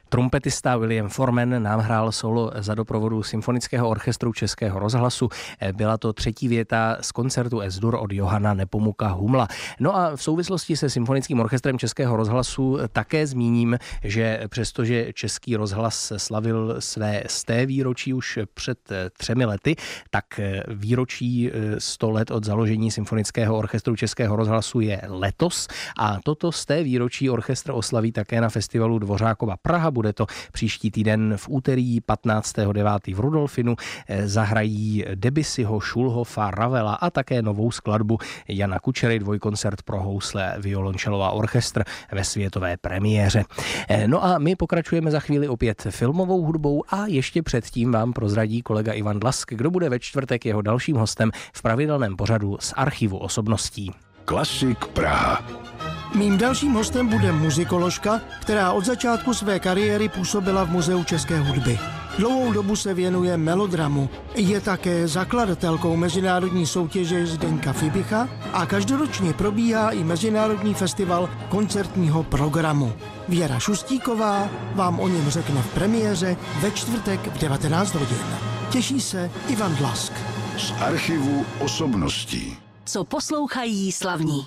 Trumpetista William Forman nám hrál solo za doprovodu Symfonického orchestru Českého rozhlasu. Byla to třetí věta z koncertu Es-dur od Johana Nepomuka Humla. No a v souvislosti se Symfonickým orchestrem Českého rozhlasu také zmíním, že přestože Český rozhlas slavil své 100. výročí už před 3 lety, tak výročí 100 let od založení Symfonického orchestru Českého rozhlasu je letos a toto 100. výročí orchestr oslaví také na festivalu Dvořákova Praha. Bude to příští týden v úterý 15.9. v Rudolfinu. Zahrají Debussyho, Schulhofa, Ravela a také novou skladbu Jana Kučery, dvojkoncert pro housle, violončelo a orchestr ve světové premiéře. No a my pokračujeme za chvíli opět filmovou hudbou a ještě předtím vám prozradí kolega Ivan Dlask, kdo bude ve čtvrtek jeho dalším hostem v pravidelném pořadu z archivu osobností. Klasik Praha. Mým dalším hostem bude muzikoložka, která od začátku své kariéry působila v Muzeu české hudby. Dlouhou dobu se věnuje melodramu. Je také zakladatelkou mezinárodní soutěže Zdeňka Fibicha a každoročně probíhá i Mezinárodní festival koncertního programu. Věra Šustíková vám o něm řekne v premiéře ve čtvrtek v 19 hodin. Těší se Ivan Dlask. Z archivu osobností. Co poslouchají slavní.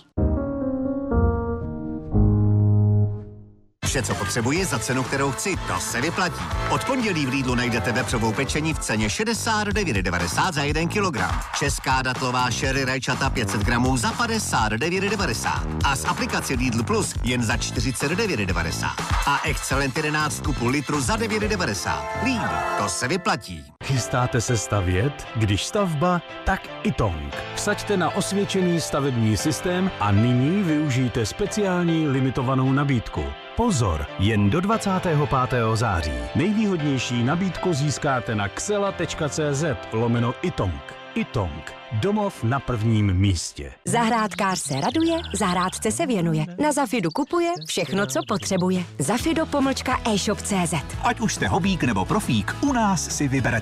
Vše, co potřebuji za cenu, kterou chci, to se vyplatí. Od pondělí v Lidlu najdete vepřovou pečení v ceně 69,90 za 1 kilogram. Česká datlová sherry rajčata 500 gramů za 59,90. A z aplikace Lidl Plus jen za 49,90. A Excellent 11,5 litru za 9,90. Lidl, to se vyplatí. Chystáte se stavět? Když stavba, tak Itong. Vsaďte na osvědčený stavební systém a nyní využijte speciální limitovanou nabídku. Pozor, jen do 25. září. Nejvýhodnější nabídku získáte na xela.cz/Itong. Itong. Domov na prvním místě. Zahrádkář se raduje, zahrádce se věnuje. Na Zafidu kupuje všechno, co potřebuje. Zafido _e-shop.cz. Ať už jste hobík nebo profík, u nás si vyberete